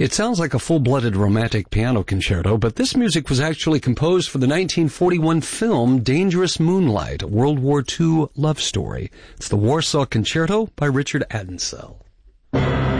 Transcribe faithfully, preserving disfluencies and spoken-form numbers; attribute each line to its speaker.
Speaker 1: It sounds like a full-blooded romantic piano concerto, but this music was actually composed for the nineteen forty-one film Dangerous Moonlight, a World War Two love story. It's the Warsaw Concerto by Richard Adensell.